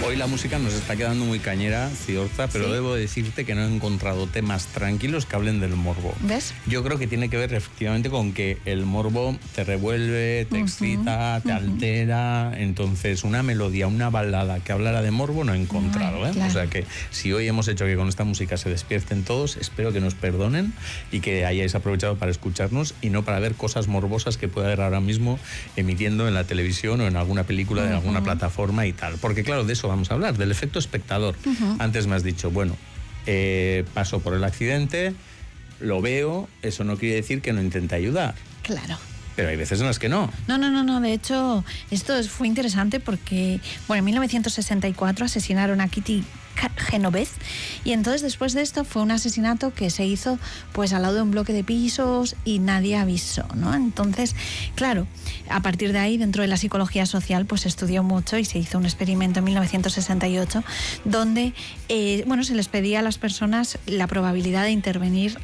Hoy la música nos está quedando muy cañera, Ciorza, pero debo decirte que no he encontrado temas tranquilos que hablen del morbo. ¿Ves? Yo creo que tiene que ver efectivamente con que el morbo te revuelve, te excita, te altera. Entonces, una melodía, una balada que hablara de morbo no he encontrado. Claro. O sea que si hoy hemos hecho que con esta música se despierten todos, espero que nos perdonen y que hayáis aprovechado para escucharnos y no para ver cosas morbosas que pueda haber ahora mismo emitiendo en la televisión o en alguna película de alguna plataforma y tal. Porque claro, de eso vamos a hablar, del efecto espectador. Antes me has dicho, bueno, paso por el accidente, lo veo, eso no quiere decir que no intente ayudar. Claro. Pero hay veces en las que no. No. De hecho, esto fue interesante porque, bueno, en 1964 asesinaron a Kitty Genovese y entonces después de esto fue un asesinato que se hizo pues al lado de un bloque de pisos y nadie avisó, ¿no? Entonces, claro, a partir de ahí, dentro de la psicología social, pues se estudió mucho y se hizo un experimento en 1968 donde, se les pedía a las personas la probabilidad de intervenir